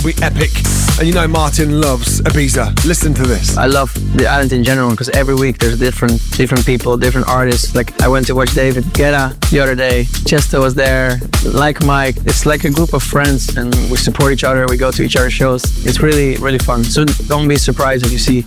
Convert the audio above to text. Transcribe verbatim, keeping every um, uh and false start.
absolutely epic. And you know Martin loves Ibiza. Listen to this. I love the island in general because every week there's different different people, different artists. Like I went to watch David Guetta the other day. Chester was there, like Mike. It's like a group of friends and we support each other. We go to each other's shows. It's really, really fun. So don't be surprised if you see